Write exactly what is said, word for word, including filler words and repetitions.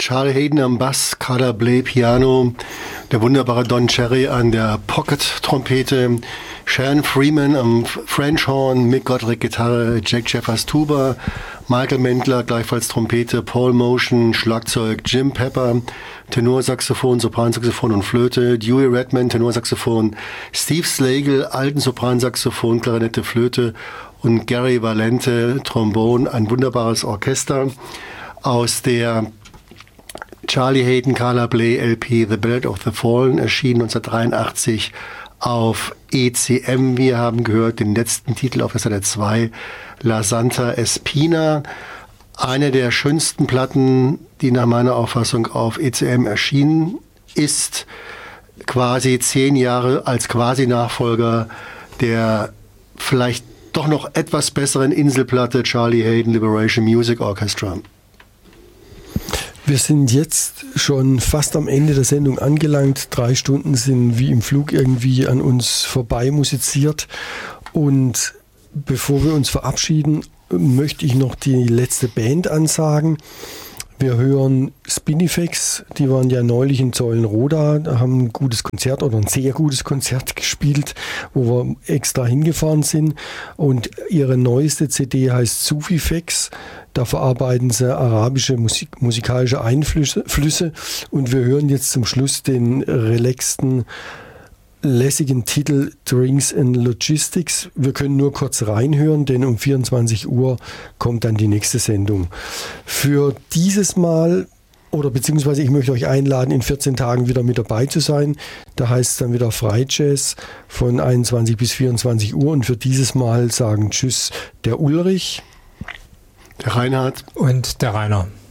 Charlie Haden am Bass, Carla Bley Piano, der wunderbare Don Cherry an der Pocket-Trompete, Sharon Freeman am French Horn, Mick Godric Gitarre, Jack Jeffers Tuba, Michael Mendler gleichfalls Trompete, Paul Motion Schlagzeug, Jim Pepper Tenorsaxophon, Sopransaxophon und Flöte, Dewey Redman Tenorsaxophon, Steve Slagle alten Sopransaxophon, Klarinette, Flöte und Gary Valente Trombon, ein wunderbares Orchester aus der Charlie Haden, Carla Bley L P The Ballad of the Fallen, erschien neunzehnhundertdreiundachtzig auf E C M. Wir haben gehört den letzten Titel auf der Seite zwei, La Santa Espina. Eine der schönsten Platten, die nach meiner Auffassung auf E C M erschienen ist, quasi zehn Jahre als Quasi-Nachfolger der vielleicht doch noch etwas besseren Inselplatte Charlie Haden Liberation Music Orchestra. Wir sind jetzt schon fast am Ende der Sendung angelangt. Drei Stunden sind wie im Flug irgendwie an uns vorbei musiziert. Und bevor wir uns verabschieden, möchte ich noch die letzte Band ansagen. Wir hören Spinifex, die waren ja neulich in Zeulenroda, haben ein gutes Konzert oder ein sehr gutes Konzert gespielt, wo wir extra hingefahren sind. Und ihre neueste C D heißt Sufifex. Da verarbeiten sie arabische Musik, musikalische Einflüsse Flüsse. Und wir hören jetzt zum Schluss den relaxten, lässigen Titel Drinks and Logistics. Wir können nur kurz reinhören, denn um vierundzwanzig Uhr kommt dann die nächste Sendung. Für dieses Mal, oder beziehungsweise ich möchte euch einladen, in vierzehn Tagen wieder mit dabei zu sein. Da heißt es dann wieder Freijazz von einundzwanzig bis vierundzwanzig Uhr. Und für dieses Mal sagen Tschüss der Ulrich, der Reinhard und der Rainer.